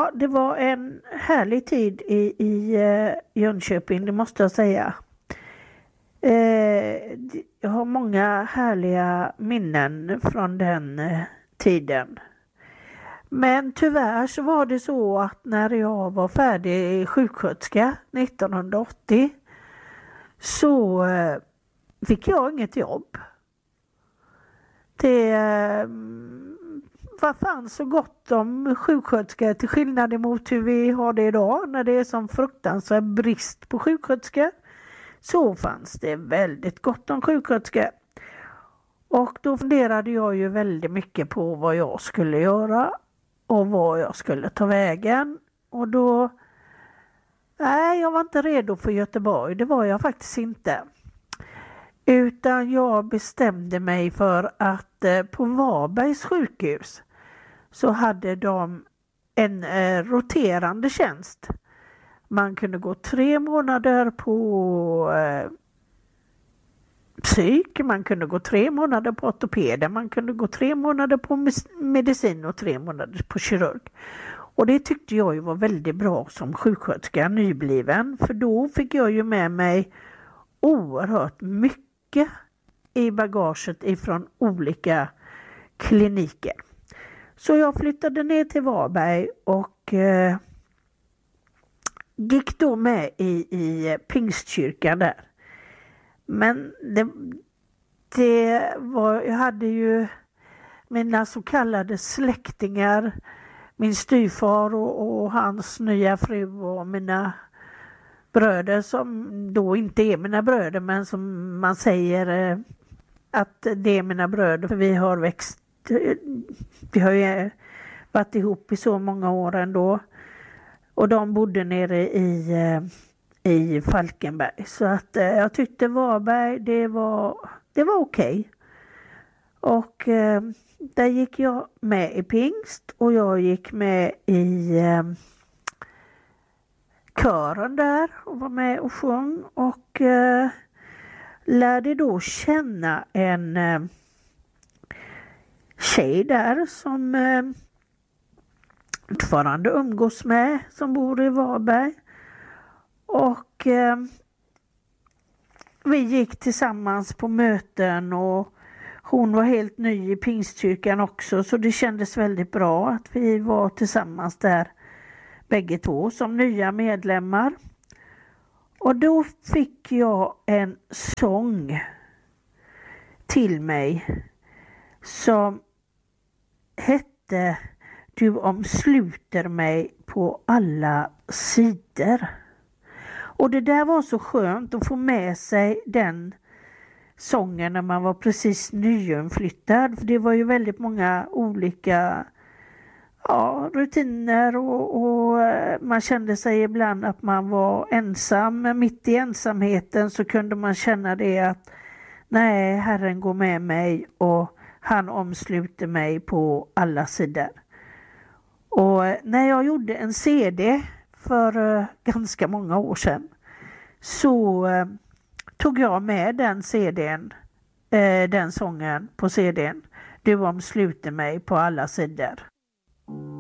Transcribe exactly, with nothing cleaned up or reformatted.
Ja, det var en härlig tid i, i uh, Jönköping, det måste jag säga. Uh, jag har många härliga minnen från den uh, tiden. Men tyvärr så var det så att när jag var färdig sjuksköterska nittonhundraåttio så uh, fick jag inget jobb. Det uh, var fan så gott om sjuksköterskor till skillnad emot hur vi har det idag när det är som fruktansvärd brist på sjuksköterskor. Så fanns det väldigt gott om sjuksköterskor. Och då funderade jag ju väldigt mycket på vad jag skulle göra och vad jag skulle ta vägen. Och då, nej, jag var inte redo för Göteborg, det var jag faktiskt inte. Utan jag bestämde mig för att eh, på Varbergs sjukhus så hade de en eh, roterande tjänst. Man kunde gå tre månader på eh, psyk, man kunde gå tre månader på ortopeder, man kunde gå tre månader på medicin och tre månader på kirurg. Och det tyckte jag ju var väldigt bra som sjuksköterska, nybliven. För då fick jag ju med mig oerhört mycket i bagaget ifrån olika kliniker. Så jag flyttade ner till Varberg och eh, gick då med i, i Pingstkyrkan där. Men det, det var, jag hade ju mina så kallade släktingar, min styvfar och, och hans nya fru och mina bröder som då inte är mina bröder men som man säger eh, att det är mina bröder för vi har växt, vi har ju varit ihop i så många år ändå och de bodde nere i, eh, i Falkenberg så att eh, jag tyckte Varberg det var, det var okej. Och eh, där gick jag med i Pingst och jag gick med i eh, kören där och var med och sjöng och eh, lärde då känna en eh, tjej där som eh, fortfarande umgås med som bor i Varberg och eh, vi gick tillsammans på möten och hon var helt ny i Pingstkyrkan också så det kändes väldigt bra att vi var tillsammans där bägge två som nya medlemmar. Och då fick jag en sång till mig som hette Du omsluter mig på alla sidor. Och det där var så skönt att få med sig den sången när man var precis nyinflyttad. För det var ju väldigt många olika ja, rutiner och, och man kände sig ibland att man var ensam. Men mitt i ensamheten så kunde man känna det att nej, Herren går med mig och han omsluter mig på alla sidor. Och när jag gjorde en C D för uh, ganska många år sedan så uh, tog jag med den C D:n, uh, den sången på C D:n. Du omsluter mig på alla sidor.